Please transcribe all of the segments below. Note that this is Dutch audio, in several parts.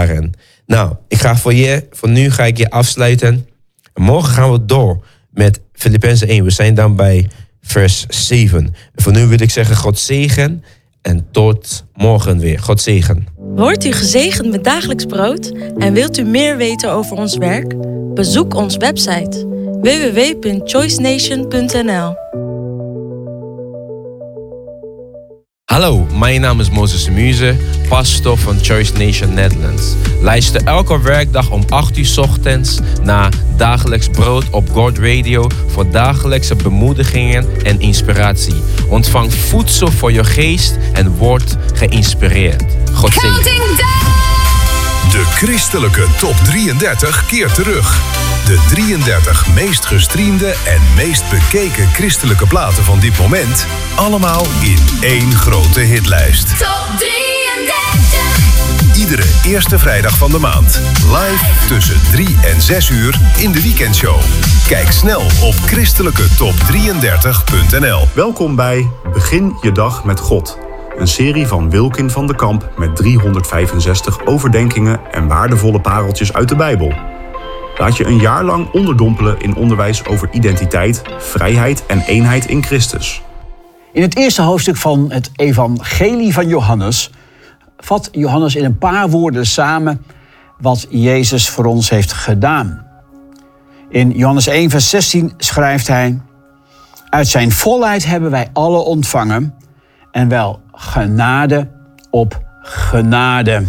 ervaren. Nou, voor nu ga ik je afsluiten. Morgen gaan we door met Filippenzen 1. We zijn dan bij vers 7. En voor nu wil ik zeggen God zegen en tot morgen weer. God zegen. Wordt u gezegend met dagelijks brood en wilt u meer weten over ons werk? Bezoek onze website www.choicenation.nl. Hallo, mijn naam is Moses de Muze, pastor van Choice Nation Netherlands. Luister elke werkdag om 8 uur 's ochtends naar Dagelijks Brood op God Radio voor dagelijkse bemoedigingen en inspiratie. Ontvang voedsel voor je geest en word geïnspireerd. God zegen. De christelijke top 33 keert terug. De 33 meest gestreamde en meest bekeken christelijke platen van dit moment. Allemaal in één grote hitlijst. Top 33. Iedere eerste vrijdag van de maand. Live tussen 3 en 6 uur in de weekendshow. Kijk snel op christelijketop33.nl. Welkom bij Begin je dag met God. Een serie van Wilkin van de Kamp met 365 overdenkingen en waardevolle pareltjes uit de Bijbel. Laat je een jaar lang onderdompelen in onderwijs over identiteit, vrijheid en eenheid in Christus. In het eerste hoofdstuk van het Evangelie van Johannes vat Johannes in een paar woorden samen wat Jezus voor ons heeft gedaan. In Johannes 1 vers 16 schrijft hij: uit zijn volheid hebben wij alle ontvangen en wel genade op genade.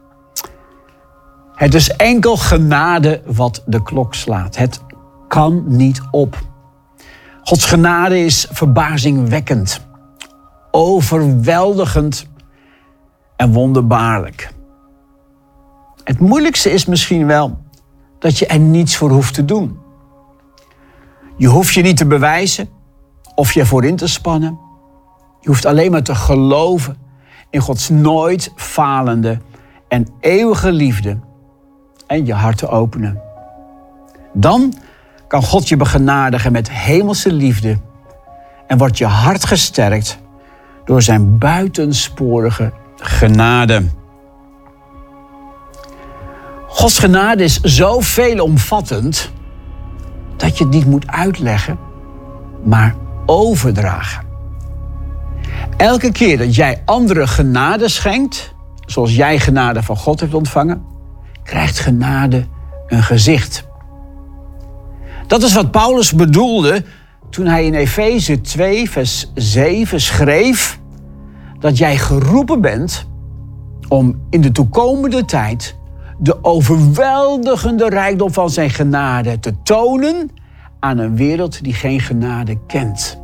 Het is enkel genade wat de klok slaat. Het kan niet op. Gods genade is verbazingwekkend, overweldigend en wonderbaarlijk. Het moeilijkste is misschien wel dat je er niets voor hoeft te doen. Je hoeft je niet te bewijzen of je ervoor in te spannen. Je hoeft alleen maar te geloven in Gods nooit falende en eeuwige liefde en je hart te openen. Dan kan God je begenadigen met hemelse liefde en wordt je hart gesterkt door zijn buitensporige genade. Gods genade is zo veelomvattend dat je het niet moet uitleggen, maar overdragen. Elke keer dat jij anderen genade schenkt, zoals jij genade van God hebt ontvangen, krijgt genade een gezicht. Dat is wat Paulus bedoelde toen hij in Efeze 2 vers 7 schreef dat jij geroepen bent om in de toekomende tijd de overweldigende rijkdom van zijn genade te tonen aan een wereld die geen genade kent.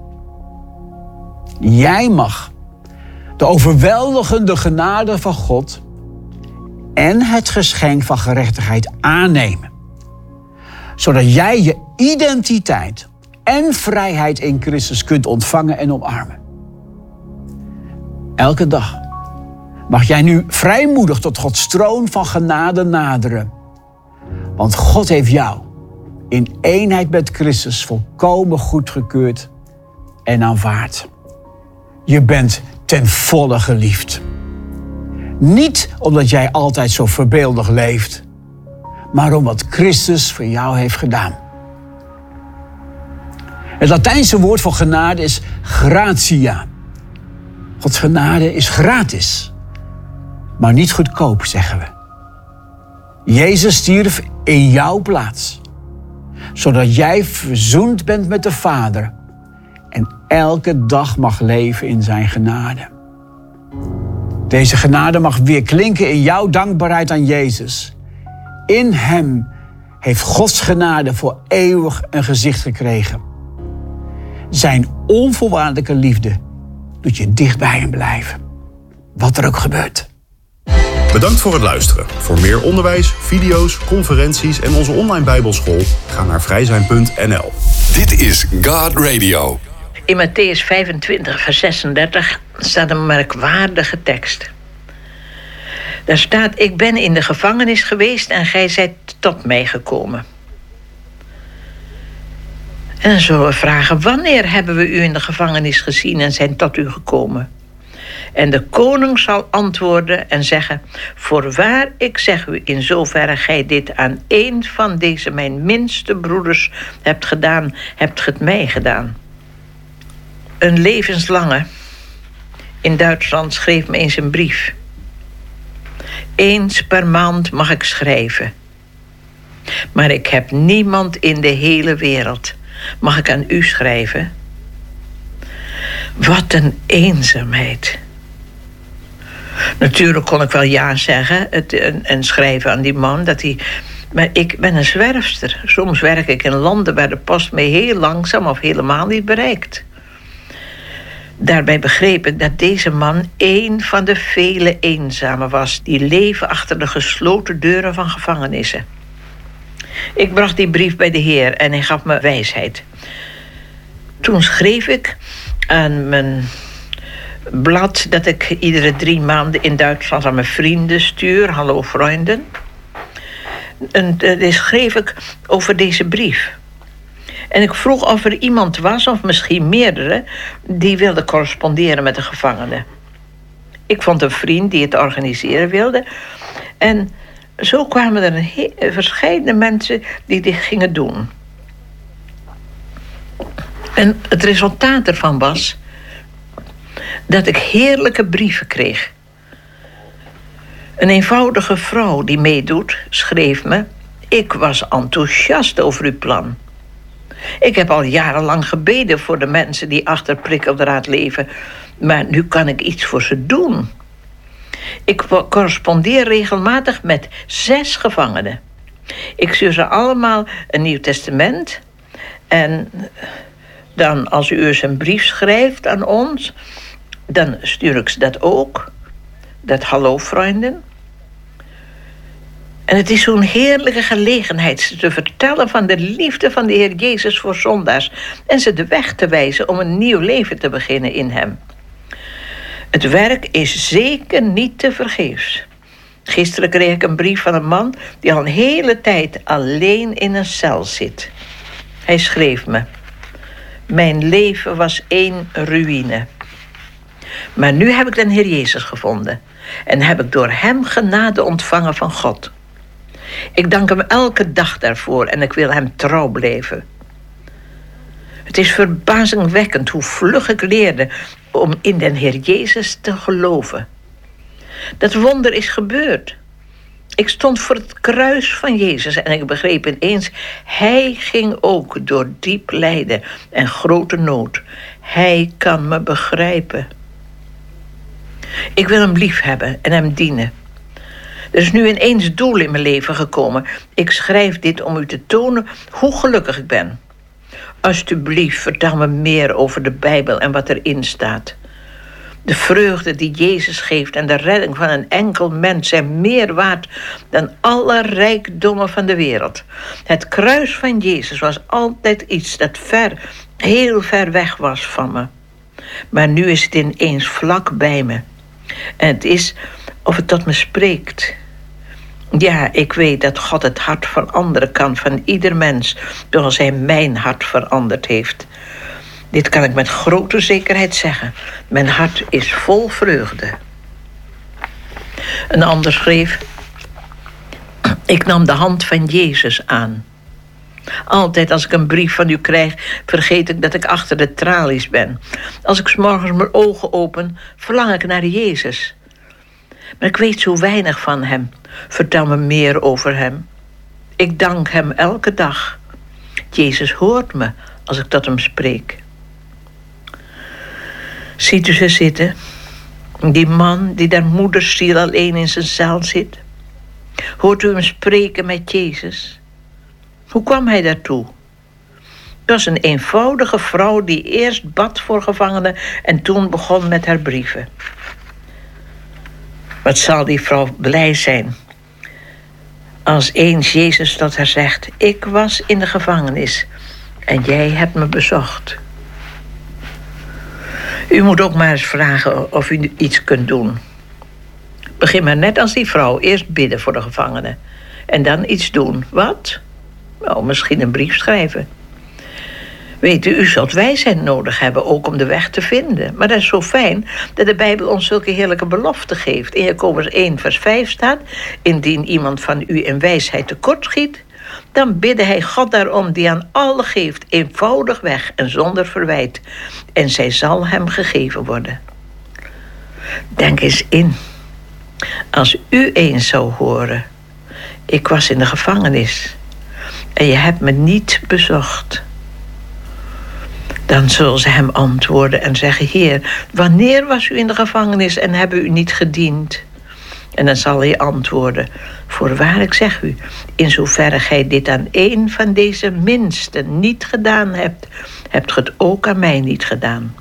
Jij mag de overweldigende genade van God en het geschenk van gerechtigheid aannemen, zodat jij je identiteit en vrijheid in Christus kunt ontvangen en omarmen. Elke dag mag jij nu vrijmoedig tot Gods troon van genade naderen. Want God heeft jou in eenheid met Christus volkomen goedgekeurd en aanvaard. Je bent ten volle geliefd. Niet omdat jij altijd zo voorbeeldig leeft, maar om wat Christus voor jou heeft gedaan. Het Latijnse woord voor genade is gratia. Gods genade is gratis, maar niet goedkoop, zeggen we. Jezus stierf in jouw plaats, zodat jij verzoend bent met de Vader en elke dag mag leven in zijn genade. Deze genade mag weer klinken in jouw dankbaarheid aan Jezus. In hem heeft Gods genade voor eeuwig een gezicht gekregen. Zijn onvoorwaardelijke liefde doet je dicht bij hem blijven, wat er ook gebeurt. Bedankt voor het luisteren. Voor meer onderwijs, video's, conferenties en onze online bijbelschool ga naar vrijzijn.nl. Dit is God Radio. In Mattheüs 25, vers 36 staat een merkwaardige tekst. Daar staat: ik ben in de gevangenis geweest en gij zijt tot mij gekomen. En dan zullen we vragen: wanneer hebben we u in de gevangenis gezien en zijn tot u gekomen? En de koning zal antwoorden en zeggen: voorwaar, ik zeg u, in zoverre gij dit aan één van deze mijn minste broeders hebt gedaan, hebt ge het mij gedaan. Een levenslange in Duitsland schreef me eens een brief. Eens per maand mag ik schrijven. Maar ik heb niemand in de hele wereld. Mag ik aan u schrijven? Wat een eenzaamheid. Natuurlijk kon ik wel ja zeggen en schrijven aan die man. Maar ik ben een zwerfster. Soms werk ik in landen waar de post mij heel langzaam of helemaal niet bereikt. Daarbij begreep ik dat deze man één van de vele eenzamen was die leven achter de gesloten deuren van gevangenissen. Ik bracht die brief bij de Heer en hij gaf me wijsheid. Toen schreef ik aan mijn blad dat ik iedere 3 maanden in Duitsland aan mijn vrienden stuur. Hallo vrienden. En daar schreef ik over deze brief. En ik vroeg of er iemand was, of misschien meerdere, die wilde corresponderen met de gevangenen. Ik vond een vriend die het organiseren wilde. En zo kwamen er verschillende mensen die dit gingen doen. En het resultaat ervan was dat ik heerlijke brieven kreeg. Een eenvoudige vrouw die meedoet schreef me: ik was enthousiast over uw plan. Ik heb al jarenlang gebeden voor de mensen die achter prikkeldraad leven, maar nu kan ik iets voor ze doen. Ik correspondeer regelmatig met 6 gevangenen. Ik stuur ze allemaal een Nieuw Testament. En dan, als u eens een brief schrijft aan ons, dan stuur ik ze dat ook. Dat hallo vrienden. En het is zo'n heerlijke gelegenheid ze te vertellen van de liefde van de Heer Jezus voor zondaars en ze de weg te wijzen om een nieuw leven te beginnen in hem. Het werk is zeker niet tevergeefs. Gisteren kreeg ik een brief van een man die al een hele tijd alleen in een cel zit. Hij schreef me: mijn leven was 1 ruïne. Maar nu heb ik de Heer Jezus gevonden en heb ik door hem genade ontvangen van God. Ik dank hem elke dag daarvoor en ik wil hem trouw blijven. Het is verbazingwekkend hoe vlug ik leerde om in de Heer Jezus te geloven. Dat wonder is gebeurd. Ik stond voor het kruis van Jezus en ik begreep ineens: hij ging ook door diep lijden en grote nood. Hij kan me begrijpen. Ik wil hem lief hebben en hem dienen. Er is nu ineens doel in mijn leven gekomen. Ik schrijf dit om u te tonen hoe gelukkig ik ben. Alsjeblieft, vertel me meer over de Bijbel en wat erin staat. De vreugde die Jezus geeft en de redding van een enkel mens zijn meer waard dan alle rijkdommen van de wereld. Het kruis van Jezus was altijd iets dat heel ver weg was van me. Maar nu is het ineens vlak bij me. En het is of het tot me spreekt. Ja, ik weet dat God het hart veranderen kan van ieder mens, zoals hij mijn hart veranderd heeft. Dit kan ik met grote zekerheid zeggen. Mijn hart is vol vreugde. Een ander schreef: ik nam de hand van Jezus aan. Altijd als ik een brief van u krijg, vergeet ik dat ik achter de tralies ben. Als ik 's morgens mijn ogen open, verlang ik naar Jezus. Maar ik weet zo weinig van hem. Vertel me meer over hem. Ik dank hem elke dag. Jezus hoort me als ik tot hem spreek. Ziet u ze zitten? Die man die daar moedersziel alleen in zijn cel zit. Hoort u hem spreken met Jezus? Hoe kwam hij daartoe? Het was een eenvoudige vrouw die eerst bad voor gevangenen en toen begon met haar brieven. Wat zal die vrouw blij zijn als eens Jezus tot haar zegt: ik was in de gevangenis en jij hebt me bezocht. U moet ook maar eens vragen of u iets kunt doen. Begin maar net als die vrouw. Eerst bidden voor de gevangenen en dan iets doen. Wat? Nou, misschien een brief schrijven. Weet u zult wijsheid nodig hebben, ook om de weg te vinden. Maar dat is zo fijn dat de Bijbel ons zulke heerlijke beloften geeft. In Jacobus 1 vers 5 staat: indien iemand van u in wijsheid tekortschiet, dan bidde hij God daarom, die aan allen geeft, eenvoudig weg en zonder verwijt. En zij zal hem gegeven worden. Denk eens in. Als u eens zou horen: ik was in de gevangenis en je hebt me niet bezocht. Dan zullen ze hem antwoorden en zeggen: Heer, wanneer was u in de gevangenis en hebben u niet gediend? En dan zal hij antwoorden: voorwaar, ik zeg u, in zoverre gij dit aan een van deze minsten niet gedaan hebt, hebt ge het ook aan mij niet gedaan.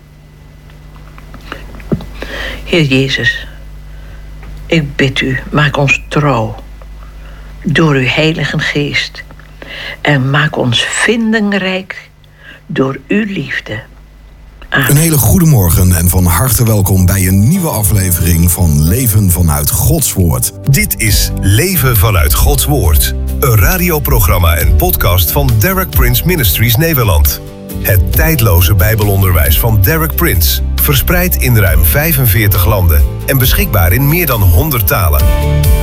Heer Jezus, ik bid u, maak ons trouw door uw Heilige Geest en maak ons vindingrijk door uw liefde. Amen. Een hele goede morgen en van harte welkom bij een nieuwe aflevering van Leven vanuit Gods Woord. Dit is Leven vanuit Gods Woord. Een radioprogramma en podcast van Derek Prince Ministries Nederland. Het tijdloze Bijbelonderwijs van Derek Prince. Verspreid in ruim 45 landen en beschikbaar in meer dan 100 talen.